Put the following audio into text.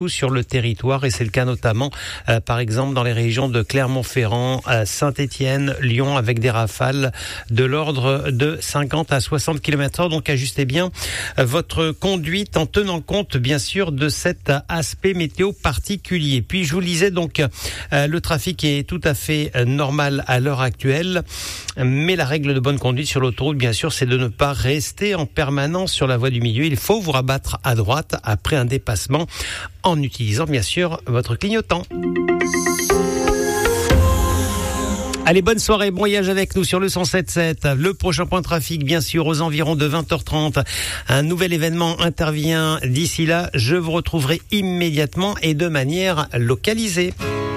sur le territoire et c'est le cas notamment par exemple dans les régions de Clermont-Ferrand, Saint-Étienne, Lyon avec des rafales de l'ordre de 50 à 60 km/h. Donc ajustez bien votre conduite en tenant compte bien sûr de cet aspect météo particulier. Puis je vous le disais donc le trafic est tout à fait normal à l'heure actuelle, mais la règle de bonne conduite sur l'autoroute bien sûr c'est de ne pas rester en permanence sur la voie du milieu. Il faut vous rabattre à droite après un dépassement en utilisant bien sûr votre clignotant. Allez, bonne soirée, bon voyage avec nous sur le 107.7. Le prochain point de trafic, bien sûr, aux environs de 20h30. Un nouvel événement intervient. D'ici là, je vous retrouverai immédiatement et de manière localisée.